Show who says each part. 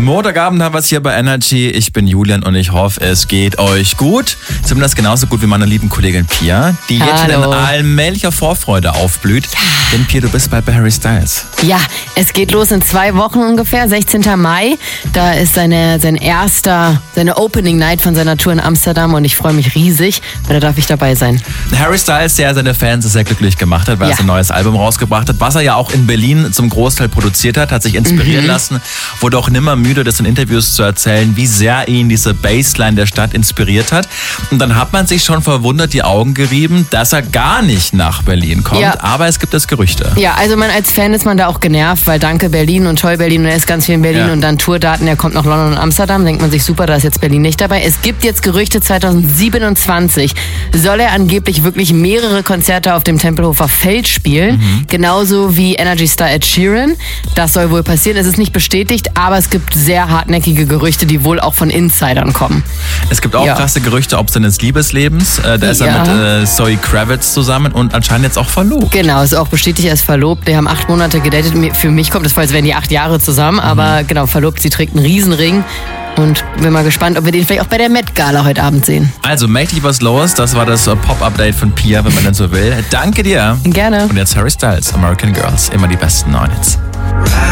Speaker 1: Montagabend haben wir es hier bei Energy. Ich bin Julian und ich hoffe, es geht euch gut. Zumindest genauso gut wie meiner lieben Kollegin Pia, die jetzt schon in allmählicher Vorfreude aufblüht. Denn Pia, du bist bei Harry Styles.
Speaker 2: Ja, es geht los in 2 Wochen ungefähr, 16. Mai. Da ist seine Opening Night von seiner Tour in Amsterdam und ich freue mich riesig, weil da darf ich dabei sein.
Speaker 1: Harry Styles, der seine Fans sehr glücklich gemacht hat, weil er ein neues Album rausgebracht hat, was er ja auch in Berlin zum Großteil produziert hat sich inspirieren lassen, wurde auch nimmer müde, das in Interviews zu erzählen, wie sehr ihn diese Bassline der Stadt inspiriert hat. Und dann hat man sich schon verwundert die Augen gerieben, dass er gar nicht nach Berlin kommt, aber es gibt das Gerüchte.
Speaker 2: Ja, also als Fan ist man da auch genervt, weil danke Berlin und toll Berlin und er ist ganz viel in Berlin und dann Tourdaten, er kommt nach London und Amsterdam, denkt man sich super, da ist jetzt Berlin nicht dabei. Es gibt jetzt Gerüchte, 2027 soll er angeblich wirklich mehrere Konzerte auf dem Tempelhofer Feld spielen, genauso wie Energy-Star Ed Sheeran. Das soll wohl passieren, es ist nicht bestätigt, aber es gibt sehr hartnäckige Gerüchte, die wohl auch von Insidern kommen.
Speaker 1: Es gibt auch krasse Gerüchte, ob seines Liebeslebens. Da ist er mit Zoe Kravitz zusammen und anscheinend jetzt auch verlobt.
Speaker 2: Genau, ist auch bestätigt, er ist verlobt. Die haben 8 Monate gedatet. Für mich kommt es vor, als wären die 8 Jahre zusammen, aber genau, verlobt. Sie trägt einen Riesenring. Und bin mal gespannt, ob wir den vielleicht auch bei der Met-Gala heute Abend sehen.
Speaker 1: Also, mächtig was los. Das war das Pop-Update von Pia, wenn man denn so will. Danke dir.
Speaker 2: Gerne.
Speaker 1: Und jetzt Harry Styles, American Girls. Immer die besten 9 Hits.